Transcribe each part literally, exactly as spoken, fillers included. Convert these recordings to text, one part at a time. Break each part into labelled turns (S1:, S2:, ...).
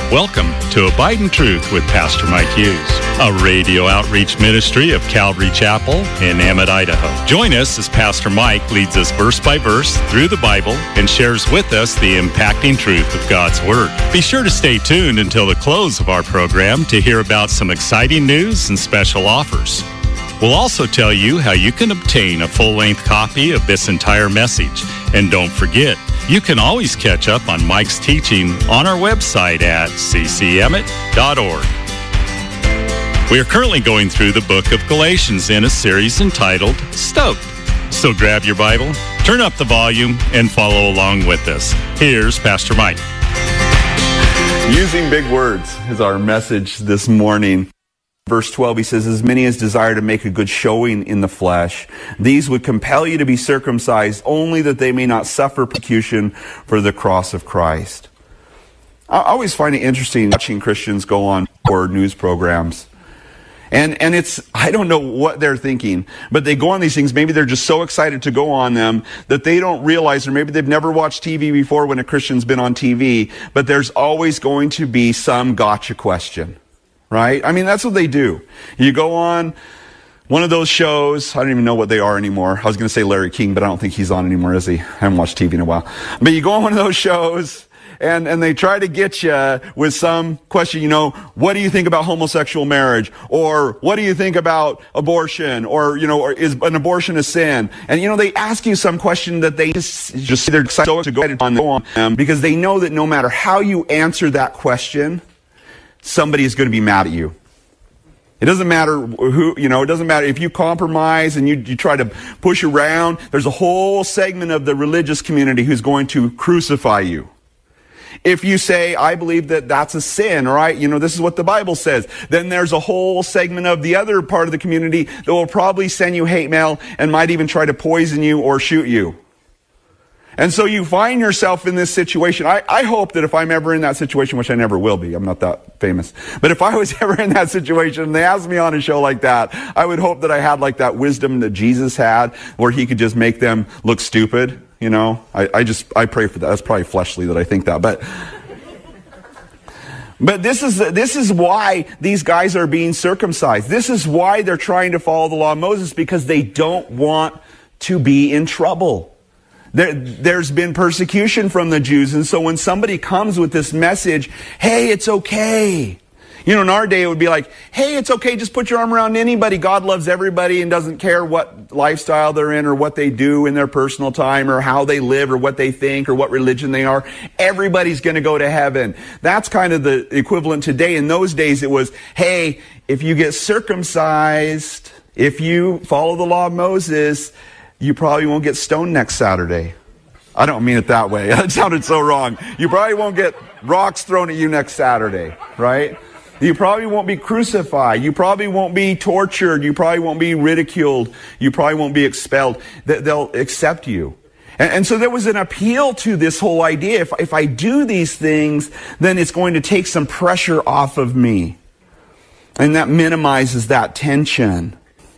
S1: Welcome to Abide in Truth with Pastor Mike Hughes, a radio outreach ministry of Calvary Chapel in Emmett, Idaho. Join us as Pastor Mike leads us verse by verse through the Bible and shares with us the impacting truth of God's Word. Be sure to stay tuned until the close of our program to hear about some exciting news and special offers. We'll also tell you how you can obtain a full-length copy of this entire message. And don't forget, you can always catch up on Mike's teaching on our website at c c emmett dot org. We are currently going through the book of Galatians in a series entitled Stoked. So grab your Bible, turn up the volume, and follow along with us. Here's Pastor Mike.
S2: Using big words is our message this morning. Verse twelve, he says, as many as desire to make a good showing in the flesh, these would compel you to be circumcised, only that they may not suffer persecution for the cross of Christ. I always find it interesting watching Christians go on or news programs. And and it's, I don't know what they're thinking, but they go on these things, maybe they're just so excited to go on them that they don't realize, or maybe they've never watched T V before when a Christian's been on T V, but there's always going to be some gotcha question. Right? I mean, that's what they do. You go on one of those shows. I don't even know what they are anymore. I was going to say Larry King, but I don't think he's on anymore, is he? I haven't watched T V in a while. But you go on one of those shows, and, and they try to get you with some question, you know, what do you think about homosexual marriage? Or what do you think about abortion? Or, you know, or is an abortion a sin? And, you know, they ask you some question that they just, just they're so to go on them because they know that no matter how you answer that question, somebody is going to be mad at you. It doesn't matter who, you know, it doesn't matter if you compromise and you, you try to push around. There's a whole segment of the religious community who's going to crucify you. If you say, I believe that that's a sin, or I, you know, this is what the Bible says, then there's a whole segment of the other part of the community that will probably send you hate mail and might even try to poison you or shoot you. And so you find yourself in this situation. I, I hope that if I'm ever in that situation, which I never will be, I'm not that famous, but if I was ever in that situation and they asked me on a show like that, I would hope that I had like that wisdom that Jesus had, where he could just make them look stupid. You know, I, I just, I pray for that. That's probably fleshly that I think that, but, but this is, this is why these guys are being circumcised. This is why they're trying to follow the law of Moses, because they don't want to be in trouble. There, there's been persecution from the Jews, and so when somebody comes with this message, hey, it's okay. You know, in our day it would be like, hey, it's okay, just put your arm around anybody. God loves everybody and doesn't care what lifestyle they're in or what they do in their personal time or how they live or what they think or what religion they are. Everybody's going to go to heaven. That's kind of the equivalent today. In those days it was, hey, if you get circumcised, if you follow the law of Moses, you probably won't get stoned next Saturday. I don't mean it that way. That sounded so wrong. You probably won't get rocks thrown at you next Saturday, right? You probably won't be crucified. You probably won't be tortured. You probably won't be ridiculed. You probably won't be expelled. They'll accept you. And, and so there was an appeal to this whole idea. If, if I do these things, then it's going to take some pressure off of me. And that minimizes that tension.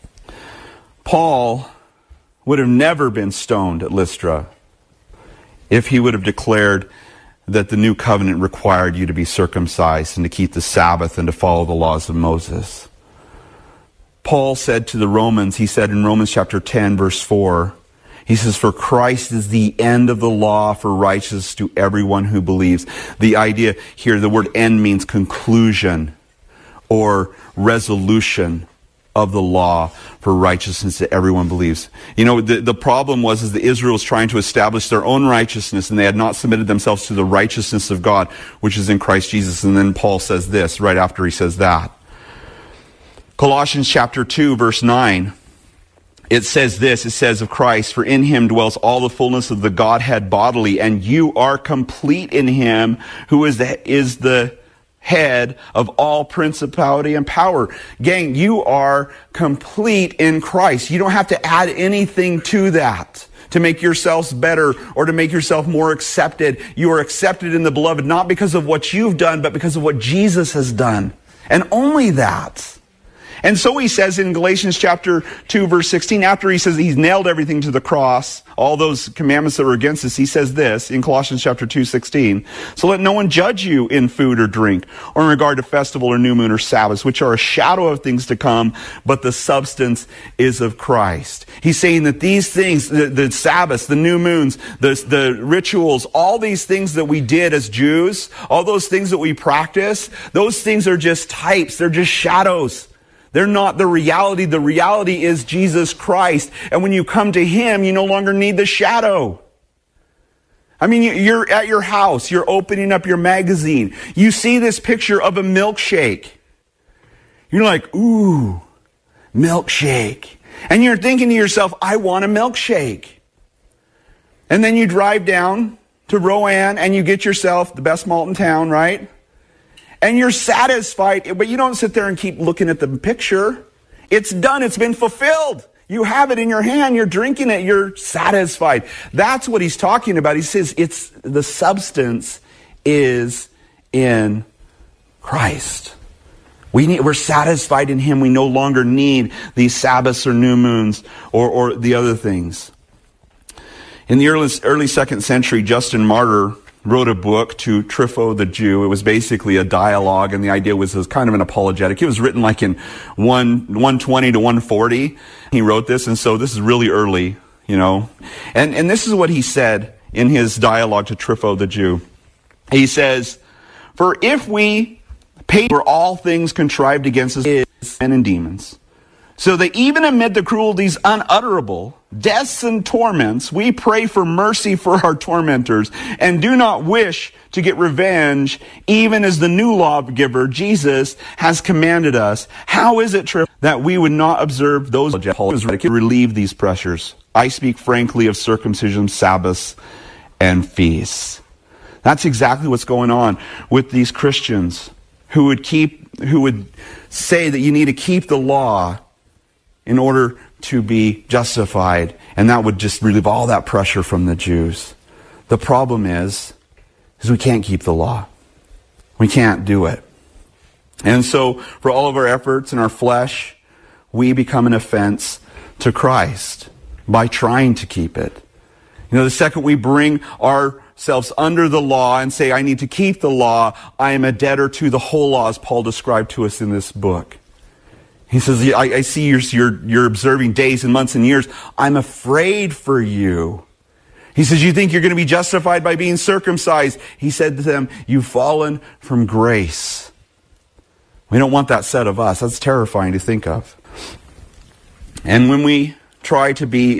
S2: Paul would have never been stoned at Lystra if he would have declared that the new covenant required you to be circumcised and to keep the Sabbath and to follow the laws of Moses. Paul said to the Romans, he said in Romans chapter ten, verse four, he says, for Christ is the end of the law for righteousness to everyone who believes. The idea here, the word end means conclusion or resolution of the law for righteousness that everyone believes. You know, the, the problem was is that Israel was trying to establish their own righteousness, and they had not submitted themselves to the righteousness of God, which is in Christ Jesus. And then Paul says this right after he says that. Colossians chapter two, verse nine. It says this, it says of Christ, for in him dwells all the fullness of the Godhead bodily, and you are complete in him who is the, is the head of all principality and power. Gang, you are complete in Christ. You don't have to add anything to that to make yourselves better or to make yourself more accepted. You are accepted in the beloved, not because of what you've done, but because of what Jesus has done. And only that. And so he says in Galatians chapter two, verse sixteen, after he says he's nailed everything to the cross, all those commandments that were against us, he says this in Colossians chapter two, sixteen, so let no one judge you in food or drink, or in regard to festival or new moon or Sabbaths, which are a shadow of things to come, but the substance is of Christ. He's saying that these things, the, the Sabbaths, the new moons, the, the rituals, all these things that we did as Jews, all those things that we practice, those things are just types, they're just shadows. They're not the reality. The reality is Jesus Christ. And when you come to Him, you no longer need the shadow. I mean, you're at your house. You're opening up your magazine. You see this picture of a milkshake. You're like, ooh, milkshake. And you're thinking to yourself, I want a milkshake. And then you drive down to Rowan and you get yourself the best malt in town, right? And you're satisfied, but you don't sit there and keep looking at the picture. It's done. It's been fulfilled. You have it in your hand. You're drinking it. You're satisfied. That's what he's talking about. He says it's the substance is in Christ. We need, we're satisfied in Him. We no longer need these Sabbaths or new moons or, or the other things. In the early, early second century, Justin Martyr wrote a book to Trypho the Jew. It was basically a dialogue, and the idea was it was kind of an apologetic. It was written like in one twenty to one forty. He wrote this, and so this is really early, you know. And, and this is what he said in his dialogue to Trypho the Jew. He says, for if we pay for all things contrived against us, men and demons, so that even amid the cruelties unutterable, deaths and torments, we pray for mercy for our tormentors, and do not wish to get revenge, even as the new lawgiver, Jesus, has commanded us. How is it true that we would not observe those laws to relieve these pressures? I speak frankly of circumcision, Sabbaths, and feasts. That's exactly what's going on with these Christians who would keep, who would say that you need to keep the law in order to be justified. And that would just relieve all that pressure from the Jews. The problem is, is we can't keep the law. We can't do it. And so, for all of our efforts in our flesh, we become an offense to Christ by trying to keep it. You know, the second we bring ourselves under the law and say, I need to keep the law, I am a debtor to the whole law, as Paul described to us in this book. He says, I, I see you're, you're, you're observing days and months and years. I'm afraid for you. He says, you think you're going to be justified by being circumcised? He said to them, you've fallen from grace. We don't want that said of us. That's terrifying to think of. And when we try to be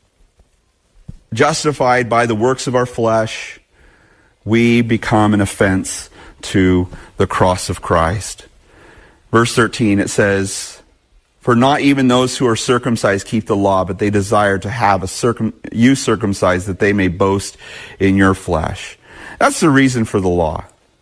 S2: justified by the works of our flesh, we become an offense to the cross of Christ. Verse thirteen, it says, for not even those who are circumcised keep the law, but they desire to have a circum- you circumcised, that they may boast in your flesh. That's the reason for the law.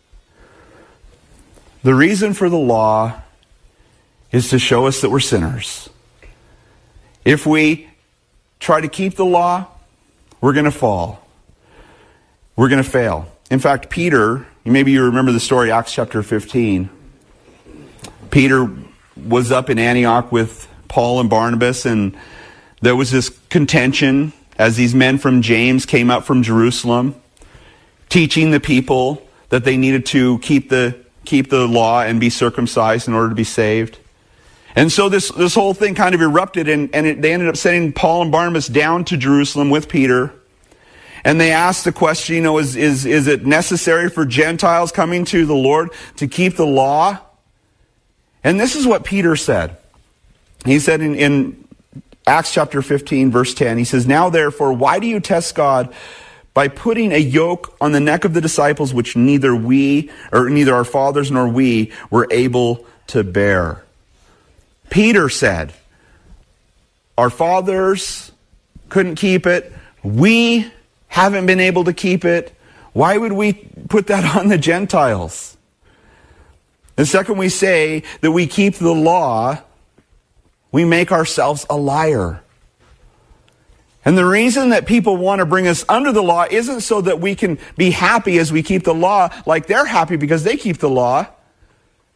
S2: The reason for the law is to show us that we're sinners. If we try to keep the law, we're going to fall. We're going to fail. In fact, Peter, maybe you remember the story, Acts chapter fifteen. Peter was up in Antioch with Paul and Barnabas, and there was this contention as these men from James came up from Jerusalem, teaching the people that they needed to keep the keep the law and be circumcised in order to be saved. And so this, this whole thing kind of erupted, and, and it, they ended up sending Paul and Barnabas down to Jerusalem with Peter. And they asked the question, you know, is, is, is it necessary for Gentiles coming to the Lord to keep the law? And this is what Peter said. He said in, in Acts chapter fifteen, verse ten, he says, now therefore, why do you test God by putting a yoke on the neck of the disciples which neither we, or neither our fathers nor we, were able to bear? Peter said, our fathers couldn't keep it. We haven't been able to keep it. Why would we put that on the Gentiles? The second we say that we keep the law, we make ourselves a liar. And the reason that people want to bring us under the law isn't so that we can be happy as we keep the law, like they're happy because they keep the law.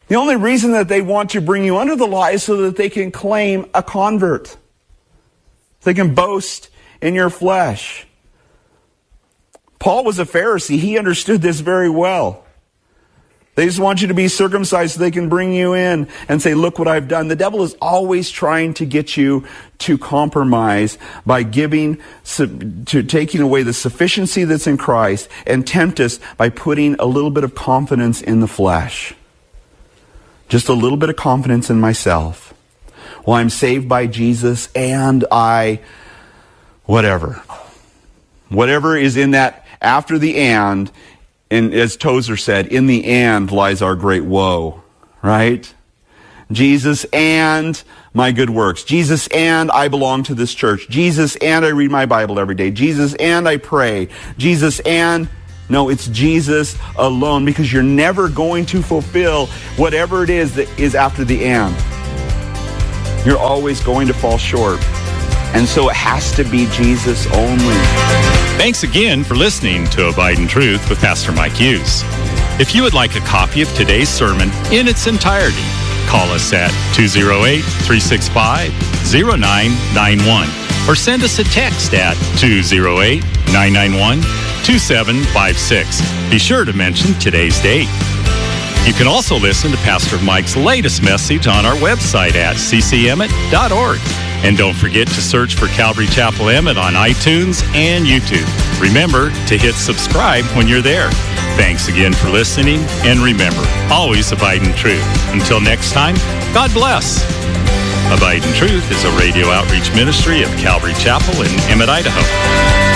S2: The only reason that they want to bring you under the law is so that they can claim a convert. They can boast in your flesh. Paul was a Pharisee. He understood this very well. They just want you to be circumcised so they can bring you in and say, look what I've done. The devil is always trying to get you to compromise by giving, to taking away the sufficiency that's in Christ, and tempt us by putting a little bit of confidence in the flesh. Just a little bit of confidence in myself. Well, I'm saved by Jesus and I, whatever. Whatever is in that after the and, and as Tozer said, in the and lies our great woe, right? Jesus and my good works. Jesus and I belong to this church. Jesus and I read my Bible every day. Jesus and I pray. Jesus and... No, it's Jesus alone, because you're never going to fulfill whatever it is that is after the and. You're always going to fall short. And so it has to be Jesus only.
S1: Thanks again for listening to Abide in Truth with Pastor Mike Hughes. If you would like a copy of today's sermon in its entirety, call us at two oh eight, three six five, oh nine nine one or send us a text at two oh eight, nine nine one, two seven five six. Be sure to mention today's date. You can also listen to Pastor Mike's latest message on our website at c c emmett dot org. And don't forget to search for Calvary Chapel Emmett on iTunes and YouTube. Remember to hit subscribe when you're there. Thanks again for listening, and remember, always abide in truth. Until next time, God bless. Abide in Truth is a radio outreach ministry of Calvary Chapel in Emmett, Idaho.